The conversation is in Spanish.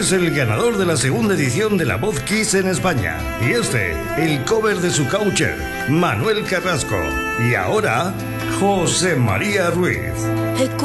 es el ganador de la segunda edición de La Voz Kiss en España. Y el cover de su caucher, Manuel Carrasco. Y ahora, José María Ruiz.